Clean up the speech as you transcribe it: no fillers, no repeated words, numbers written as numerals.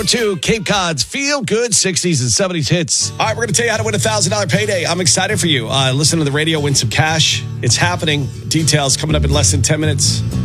To Cape Cod's Feel Good 60s and 70s hits. All right, we're going to tell you how to win a $1,000 payday. I'm excited for you. Listen to the radio, win some cash. It's happening. Details coming up in less than 10 minutes.